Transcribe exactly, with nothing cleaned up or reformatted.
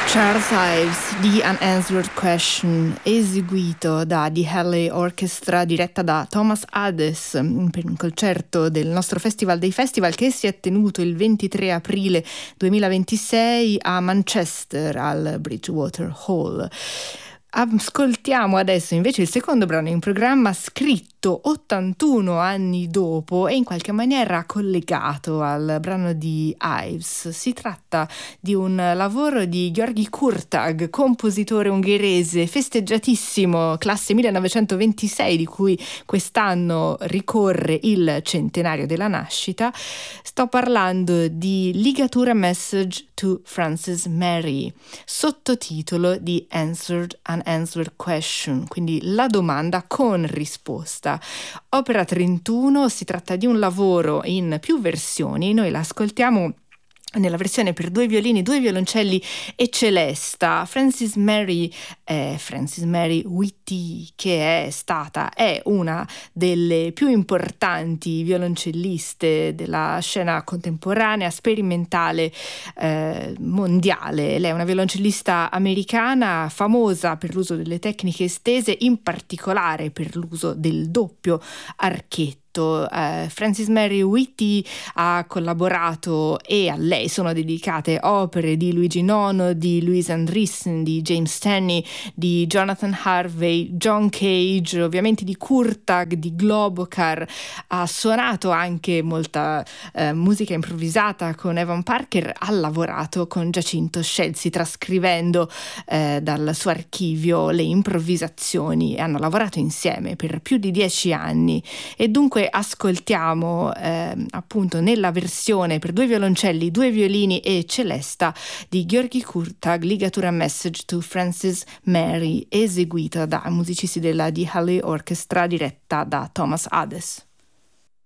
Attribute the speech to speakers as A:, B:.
A: Charles Ives di Unanswered Question, eseguito da The Halley Orchestra, diretta da Thomas Hades, per un concerto del nostro Festival dei Festival che si è tenuto il ventitré aprile duemilaventisei a Manchester al Bridgewater Hall. Ascoltiamo adesso invece il secondo brano in programma, scritto ottantuno anni dopo e in qualche maniera collegato al brano di Ives. Si tratta di un lavoro di György Kurtag, compositore ungherese festeggiatissimo, classe millenovecentoventisei, di cui quest'anno ricorre il centenario della nascita. Sto parlando di Ligatura Message to Frances Mary, sottotitolo di Answered Unanswered Question, quindi la domanda con risposta. Opera trentuno, si tratta di un lavoro in più versioni, noi la ascoltiamo nella versione per due violini, due violoncelli e celesta. Frances Mary, eh, Frances Mary Whitty, che è stata, è una delle più importanti violoncelliste della scena contemporanea, sperimentale, eh, mondiale. Lei è una violoncellista americana famosa per l'uso delle tecniche estese, in particolare per l'uso del doppio archetto. Uh, Frances Mary Whitty ha collaborato e a lei sono dedicate opere di Luigi Nono, di Louis Andriessen, di James Tenney, di Jonathan Harvey, John Cage, ovviamente di Kurtag, di Globokar. Ha suonato anche molta uh, musica improvvisata con Evan Parker, ha lavorato con Giacinto Scelsi trascrivendo uh, dal suo archivio le improvvisazioni. Hanno lavorato insieme per più di dieci anni e dunque ascoltiamo eh, appunto nella versione per due violoncelli, due violini e celesta di György Kurtag, Ligatura Message to Frances Mary, eseguita da musicisti della The Halley Orchestra, diretta da Thomas Hades.